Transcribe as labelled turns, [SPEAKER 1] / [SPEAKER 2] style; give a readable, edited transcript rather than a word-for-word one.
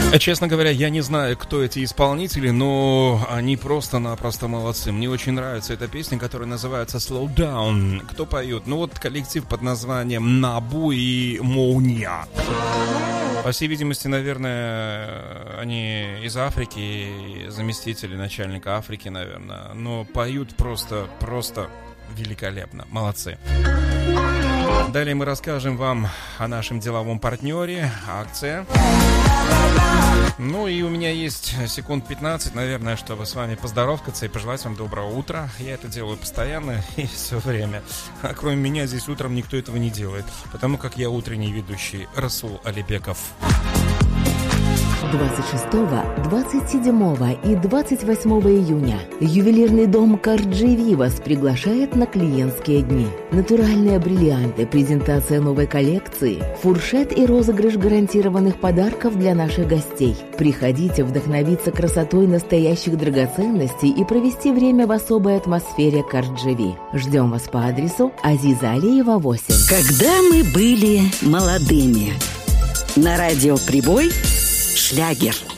[SPEAKER 1] Честно говоря, я не знаю, кто эти исполнители, но они просто-напросто молодцы. Мне очень нравится эта песня, которая называется «Slow Down». Кто поет? Ну вот коллектив под названием «Набу» и «Моуния». По всей видимости, наверное, они из Африки, заместители начальника Африки, наверное. Но поют просто великолепно. Молодцы. Далее мы расскажем вам о нашем деловом партнере, акция. Ну и у меня есть секунд 15, наверное, чтобы с вами поздоровкаться и пожелать вам доброго утра. Я это делаю постоянно и все время. А кроме меня здесь утром никто этого не делает, потому как я утренний ведущий Расул Алибеков.
[SPEAKER 2] 26, 27 и 28 июня ювелирный дом Карджи Вивас приглашает на клиентские дни. Натуральные бриллианты, презентация новой коллекции, фуршет и розыгрыш гарантированных подарков для наших гостей. Приходите вдохновиться красотой настоящих драгоценностей и провести время в особой атмосфере Карджи. Ждем вас по адресу Азиза Алиева, 8.
[SPEAKER 3] Когда мы были молодыми. На радио «Прибой» шлягер.